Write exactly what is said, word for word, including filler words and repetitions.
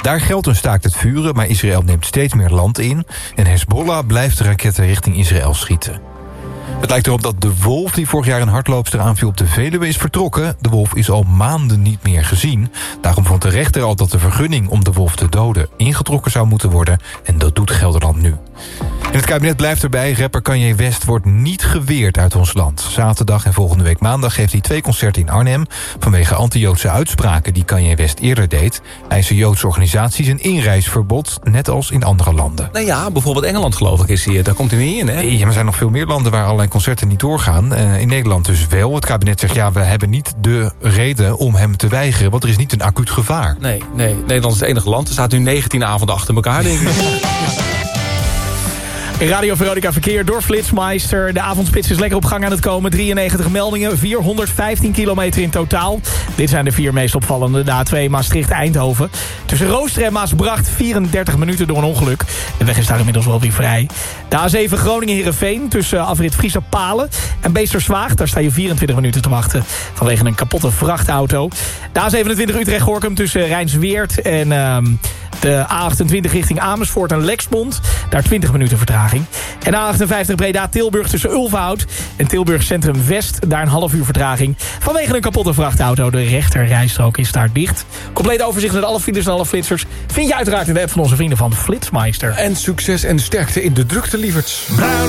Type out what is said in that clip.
Daar geldt een staakt het vuren, maar Israël neemt steeds meer land in. En Hezbollah blijft de raketten richting Israël schieten. Het lijkt erop dat de wolf die vorig jaar een hardloopster aanviel op de Veluwe is vertrokken. De wolf is al maanden niet meer gezien. Daarom vond de rechter al dat de vergunning om de wolf te doden ingetrokken zou moeten worden. En dat doet Gelderland nu. En het kabinet blijft erbij. Rapper Kanye West wordt niet geweerd uit ons land. Zaterdag en volgende week maandag geeft hij twee concerten in Arnhem. Vanwege anti-Joodse uitspraken die Kanye West eerder deed. Eisen Joodse organisaties een inreisverbod, net als in andere landen. Nou ja, bijvoorbeeld Engeland geloof ik is hier. Daar komt hij niet in, hè? Ja, maar er zijn nog veel meer landen waar allerlei concerten niet doorgaan. Uh, in Nederland dus wel. Het kabinet zegt, ja, we hebben niet de reden om hem te weigeren, want er is niet een acuut gevaar. Nee, nee. Nederland is het enige land. Er staat nu negentien avonden achter elkaar, denk ik. Radio Veronica verkeer door Flitsmeister. De avondspits is lekker op gang aan het komen. drieënnegentig meldingen, vierhonderdvijftien kilometer in totaal. Dit zijn de vier meest opvallende. De A twee Maastricht-Eindhoven. Tussen Rooster en Maasbracht vierendertig minuten door een ongeluk. De weg is daar inmiddels wel weer vrij. De A zeven Groningen-Heerenveen tussen afrit Friese-Palen en Beesterswaag. Daar sta je vierentwintig minuten te wachten vanwege een kapotte vrachtauto. De A zevenentwintig Utrecht-Gorkum tussen Rijnsweert en um, de A achtentwintig richting Amersfoort en Lexmond. Daar twintig minuten vertraging. En A achtenvijftig Breda-Tilburg tussen Ulfhout en Tilburg Centrum West. Daar een half uur vertraging. Vanwege een kapotte vrachtauto. De rechterrijstrook is daar dicht. Compleet overzicht met alle files en alle flitsers vind je uiteraard in de app van onze vrienden van Flitsmeister. En succes en sterkte in de drukte, lieverds. Bruin